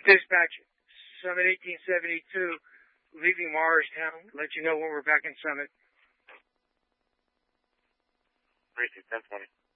Dispatch, Summit 1872, leaving Morristown. Let you know when we're back in Summit. Tracy, 1020.